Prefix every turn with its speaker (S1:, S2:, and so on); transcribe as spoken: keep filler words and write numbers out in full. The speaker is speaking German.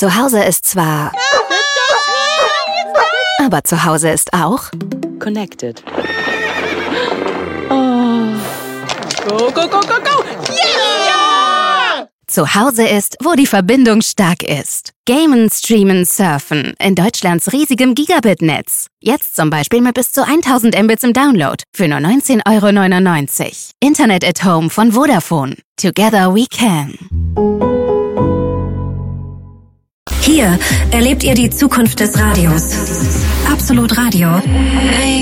S1: Zu Hause ist zwar... Aber zu Hause ist auch...
S2: Connected.
S3: Oh. Go, go, go, go, go! Yeah!
S1: Zu Hause ist, wo die Verbindung stark ist. Gamen, streamen, surfen. In Deutschlands riesigem Gigabit-Netz. Jetzt zum Beispiel mit bis zu tausend Mbits im Download. Für nur neunzehn Euro neunundneunzig. Internet at Home von Vodafone. Together we can.
S4: Hier erlebt ihr die Zukunft des Radios. Absolut Radio.